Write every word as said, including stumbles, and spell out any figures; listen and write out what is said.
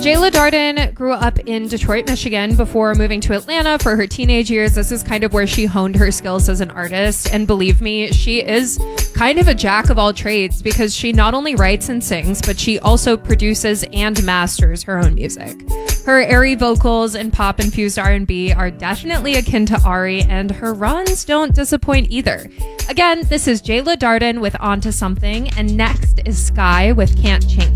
Jayla Darden grew up in Detroit, Michigan before moving to Atlanta for her teenage years. This is kind of where she honed her skills as an artist. And believe me, she is kind of a jack of all trades because she not only writes and sings, but she also produces and masters her own music. Her airy vocals and pop-infused R and B are definitely akin to Ari, and her runs don't disappoint either. Again, this is Jayla Darden with Onto Something, and next is Sky with Can't Change.